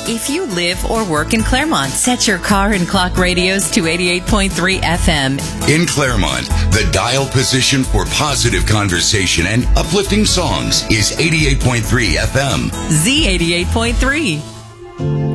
If you live or work in Claremont, set your car and clock radios to 88.3 FM. In Claremont, the dial position for positive conversation and uplifting songs is 88.3 FM. Z88.3.